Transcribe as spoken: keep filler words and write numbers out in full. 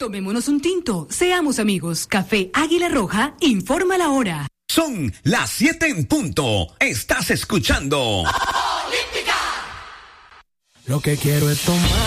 Tomémonos un tinto, seamos amigos. Café Águila Roja informa la hora. Son las siete en punto. Estás escuchando Lo que quiero es tomar